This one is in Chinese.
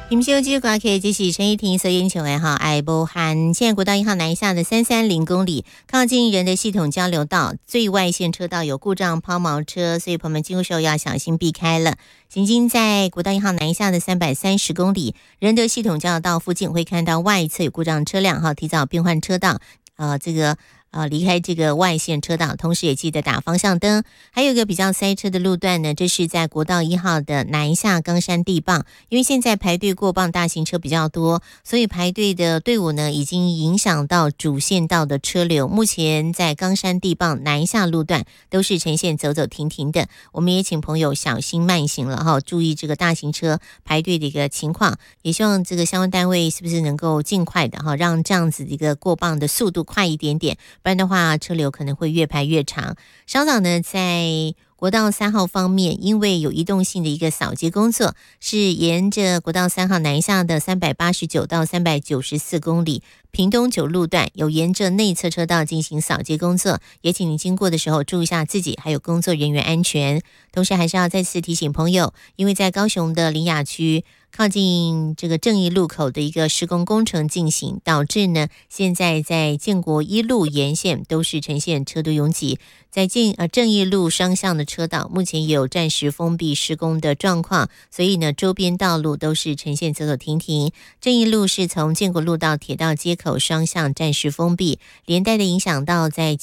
你们收机挂 K 这是陈怡婷所演唱的哈，爱无限。现在国道1号南下的330公里，靠近仁德系统交流道最外线车道有故障抛锚车，所以朋友们经过时候要小心避开了。行经在国道1号南下的330公里，仁德系统交流道附近会看到外侧有故障车辆哈，提早变换车道。离开这个外线车道，同时也记得打方向灯。还有一个比较塞车的路段呢，这是在国道1号的南下冈山地磅，因为现在排队过磅大型车比较多，所以排队的队伍呢已经影响到主线道的车流。目前在冈山地磅南下路段都是呈现走走停停的，我们也请朋友小心慢行了哈，注意这个大型车排队的一个情况，也希望这个相关单位是不是能够尽快的哈，让这样子的一个过磅的速度快一点点。不然的话，车流可能会越排越长。稍早呢，在国道3号方面，因为有移动性的一个扫街工作，是沿着国道3号南下的389到394公里，屏东9路段有沿着内侧车道进行扫街工作，也请您经过的时候注意一下自己还有工作人员安全。同时还是要再次提醒朋友，因为在高雄的苓雅区靠近这个正义路口的一个施工工程进行，导致呢现在在建国一路沿线都是呈现车多拥挤，在正义路双向的车道目前也有暂时封闭施工的状况，所以呢周边道路都是呈现走走停停。正义路是从建国路到铁道街口双向暂时封闭，连带的影响到在